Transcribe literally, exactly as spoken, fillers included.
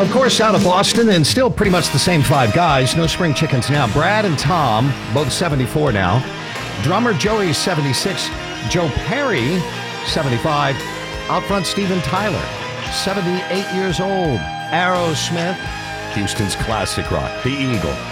Of course, out of Boston, and still pretty much the same five guys. No spring chickens now. Brad and Tom, both seventy-four now. Drummer Joey, seventy-six. Joe Perry, seventy-five. Out front, Steven Tyler, seventy-eight years old. Aerosmith, Houston's classic rock, The Eagle.